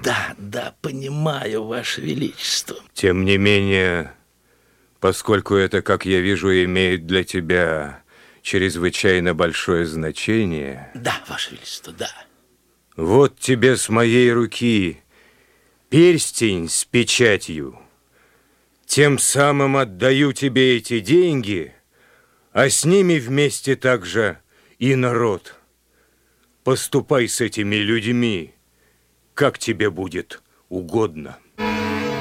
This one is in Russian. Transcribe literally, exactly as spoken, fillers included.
Да, да, понимаю, Ваше Величество. Тем не менее, поскольку это, как я вижу, имеет для тебя чрезвычайно большое значение... Да, Ваше Величество, да. Вот тебе с моей руки перстень с печатью. Тем самым отдаю тебе эти деньги, а с ними вместе также и народ. Поступай с этими людьми, как тебе будет угодно.